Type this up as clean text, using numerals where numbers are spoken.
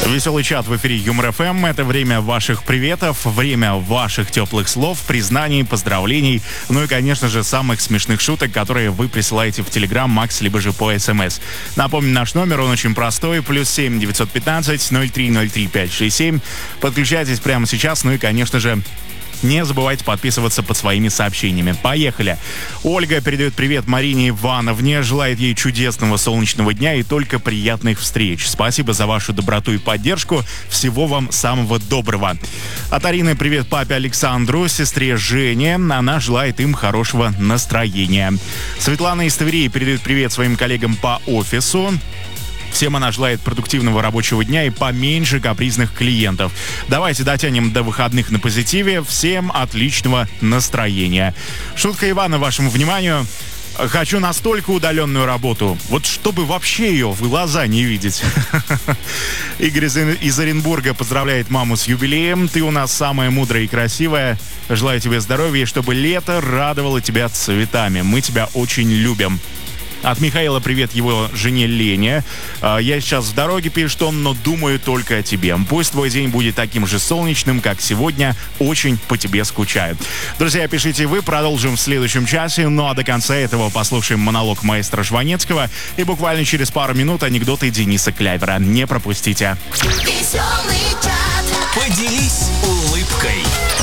Веселый чат в эфире Юмор ФМ. Это время ваших приветов, время ваших теплых слов, признаний, поздравлений, ну и, конечно же, самых смешных шуток, которые вы присылаете в Телеграм, Макс, либо же по СМС. Напомню, наш номер, он очень простой, +7 915 0303 567. Подключайтесь прямо сейчас, ну и, конечно же, не забывайте подписываться под своими сообщениями. Поехали. Ольга передает привет Марине Ивановне, желает ей чудесного солнечного дня и только приятных встреч. Спасибо за вашу доброту и поддержку. Всего вам самого доброго. От Арины привет папе Александру, сестре Жене. Она желает им хорошего настроения. Светлана из Твери передает привет своим коллегам по офису. Всем она желает продуктивного рабочего дня и поменьше капризных клиентов. Давайте дотянем до выходных на позитиве. Всем отличного настроения. Шутка Ивана вашему вниманию. Хочу настолько удаленную работу, вот чтобы вообще ее в глаза не видеть. Игорь из Оренбурга поздравляет маму с юбилеем. Ты у нас самая мудрая и красивая. Желаю тебе здоровья, и чтобы лето радовало тебя цветами. Мы тебя очень любим. От Михаила привет его жене Лене. Я сейчас в дороге, пишет он, но думаю только о тебе. Пусть твой день будет таким же солнечным, как сегодня. Очень по тебе скучаю. Друзья, пишите вы, продолжим в следующем часе. Ну а до конца этого послушаем монолог маэстро Жванецкого и буквально через пару минут анекдоты Дениса Клявера. Не пропустите. Веселый чат. Поделись улыбкой.